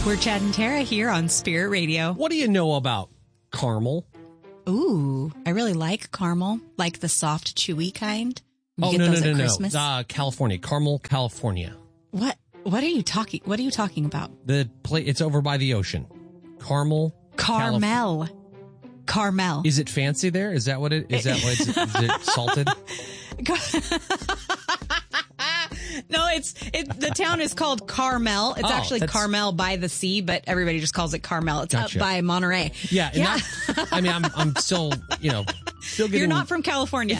We're Chad and Tara here on Spirit Radio. What do you know about caramel? Ooh, I really like caramel, like the soft, chewy kind. No. California, Carmel, California. What are you talking about? It's over by the ocean. Carmel. Carmel. Is it fancy there? Is that what it is? Is it salted? No, the town is called Carmel. It's actually Carmel by the sea, but everybody just calls it Carmel. It's up by Monterey. Yeah. I'm still, still getting. You're not from California.